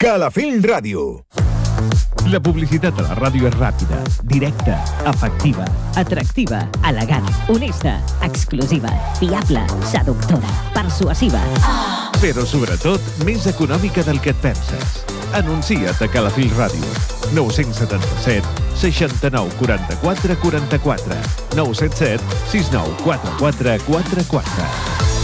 Calafell Ràdio. La publicitat a la ràdio és ràpida, directa, efectiva, atractiva, elegant, honesta, exclusiva, fiable, seductora, persuasiva. però sobretot més econòmica del que et penses. Anuncia't a Calafell Ràdio. 977 69 44 44 977 69 44 44.